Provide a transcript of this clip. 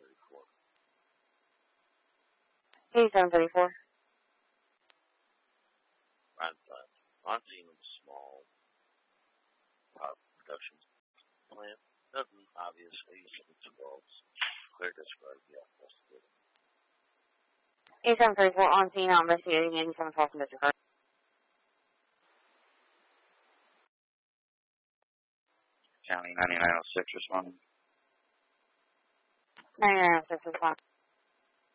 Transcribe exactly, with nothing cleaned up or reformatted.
thirty-four. eighty-seven thirty-four. I'm done. I'm seeing a small uh, production plant. Nothing obviously. It's twelve. Clear described the investigator. eighty-seven thirty-four on scene, not investigating eighty-seven twelve from District Court. County ninety-nine oh six responding. ninety-nine oh six responding.